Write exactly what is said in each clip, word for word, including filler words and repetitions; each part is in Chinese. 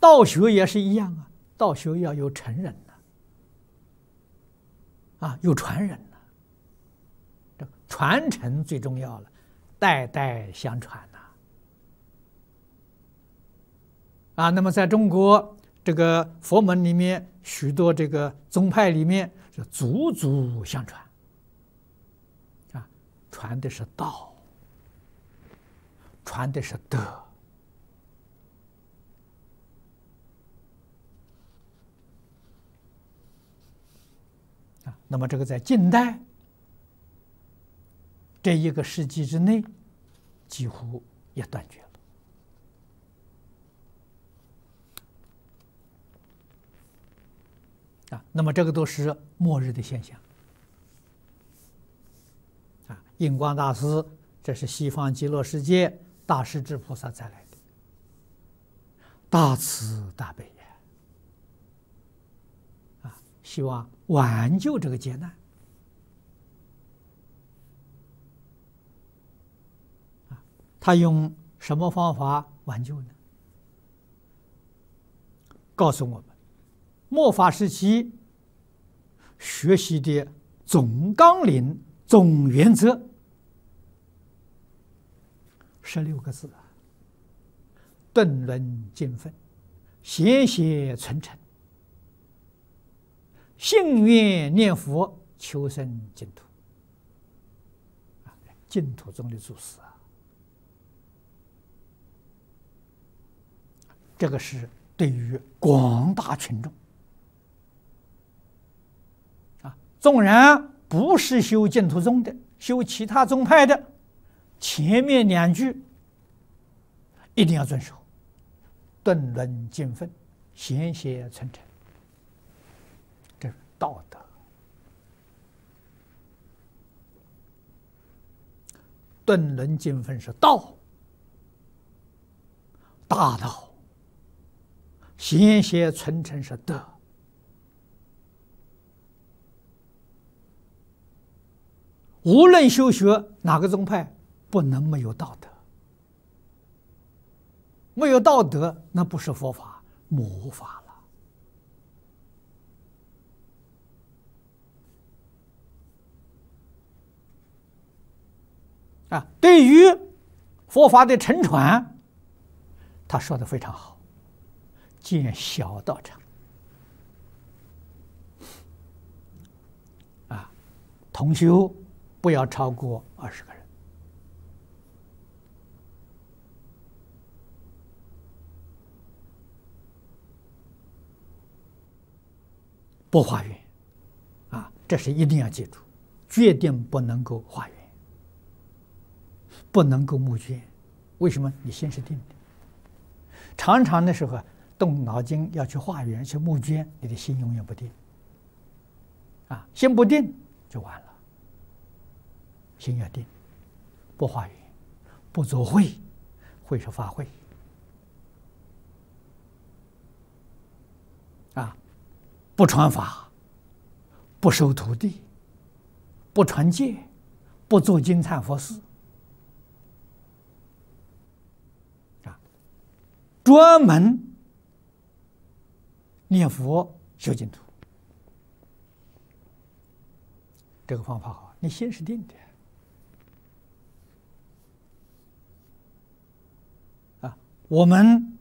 道学也是一样啊，道学要有传人呐，啊，有传人呐，这传承最重要了，代代相传呐。啊，那么在中国这个佛门里面，许多这个宗派里面是祖祖相传，啊，传的是道，传的是德。啊，那么这个在近代这一个世纪之内，几乎也断绝了。啊，那么这个都是末日的现象。啊，印光大师，这是西方极乐世界大势至菩萨再来的，大慈大悲呀！啊，希望挽救这个劫难。啊，他用什么方法挽救呢？告诉我们。末法时期学习的总纲领、总原则，十六个字啊：顿伦尽分，贤邪存诚，信愿念佛，求生净土。啊，净土中的祖师啊，这个是对于广大群众。纵然不是修净土宗的，修其他宗派的，前面两句一定要遵守：顿伦尽分，贤邪存诚。这是道德。顿伦尽分是道，大道；贤邪存诚是德。无论修学哪个宗派，不能没有道德。没有道德，那不是佛法，魔法了。啊，对于佛法的承传，他说的非常好，建小道场。啊，同修不要超过二十个人。不化缘，啊，这是一定要记住，决定不能够化缘，不能够募捐。为什么？你心是定的。常常的时候动脑筋要去化缘、去募捐，你的心永远不定。啊，心不定就完了。心要定，不化缘，不做会，会是法会。啊，不传法，不收徒弟，不传戒，不做金忏佛事。啊，专门念佛修净土。这个方法好，你心是定的。我们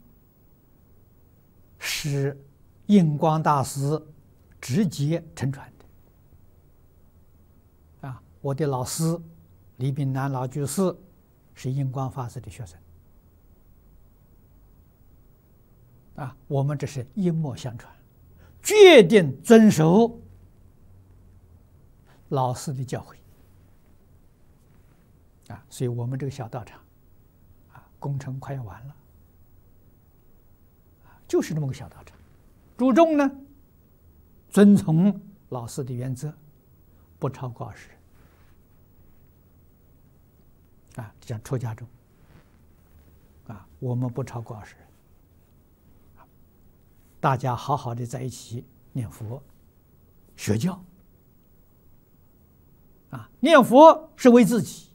是印光大师直接承传的。啊，我的老师李炳南老居士是印光法师的学生。啊，我们这是一脉相传，决定遵守老师的教诲。啊，所以我们这个小道场，啊，工程快要完了。就是这么个小道场，注重呢，遵从老师的原则，不超过二十人。啊，像出家众，啊，我们不超过二十人。大家好好的在一起念佛、学教。啊，念佛是为自己，